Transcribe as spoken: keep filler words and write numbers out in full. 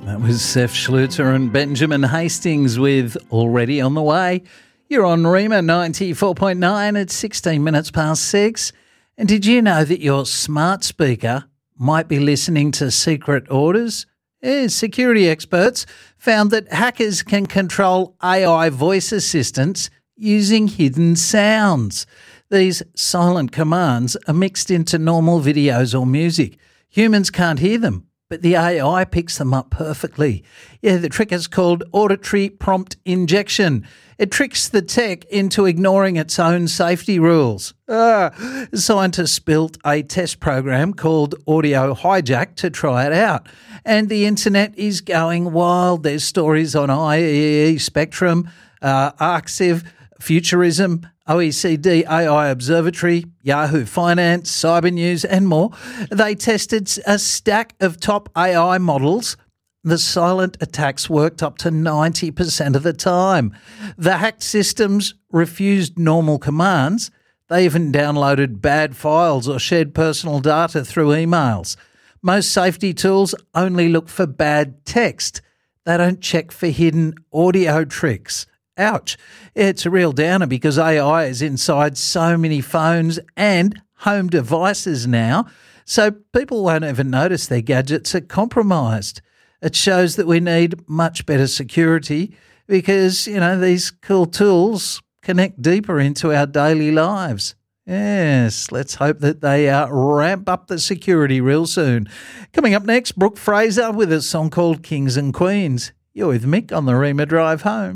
That was Seth Schluter and Benjamin Hastings with Already on the Way. You're on Rima ninety-four point nine at sixteen minutes past six. And did you know that your smart speaker might be listening to secret orders? Yeah, security experts found that hackers can control A I voice assistants using hidden sounds. These silent commands are mixed into normal videos or music. Humans can't hear them, but the A I picks them up perfectly. Yeah, the trick is called auditory prompt injection. It tricks the tech into ignoring its own safety rules. Ah, scientists built a test program called Audio Hijack to try it out. And the internet is going wild. There's stories on I E E, Spectrum, uh, Arxiv, Futurism, O E C D A I Observatory, Yahoo Finance, Cyber News and more. They tested a stack of top A I models. The silent attacks worked up to ninety percent of the time. The hacked systems refused normal commands. They even downloaded bad files or shared personal data through emails. Most safety tools only look for bad text. They don't check for hidden audio tricks. Ouch. It's a real downer because A I is inside so many phones and home devices now, so people won't even notice their gadgets are compromised. It shows that we need much better security because, you know, these cool tools connect deeper into our daily lives. Yes, let's hope that they uh, ramp up the security real soon. Coming up next, Brooke Fraser with a song called Kings and Queens. You're with Mick on the Rima Drive Home.